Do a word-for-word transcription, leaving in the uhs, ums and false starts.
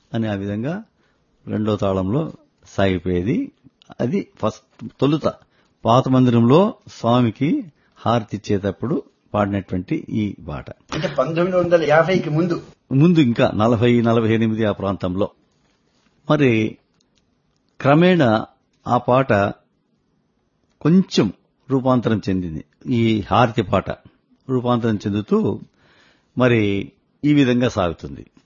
అని ఆ విధంగా రెండో తాళంలో సాగిపోయేది. అది ఫస్ట్ తొలుత పాత మందిరంలో స్వామికి హారతి ఇచ్చేటప్పుడు పాడినటువంటి ఈ పాట. అంటే పంతొమ్మిది వందల యాభైకి ముందు ముందు ఇంకా నలభై నలభై ఎనిమిది ఆ ప్రాంతంలో. మరి క్రమేణా ఆ పాట కొంచెం రూపాంతరం చెందింది. ఈ హారతి పాట రూపాంతరం చెందుతూ మరి ఈ విధంగా సాగుతుంది.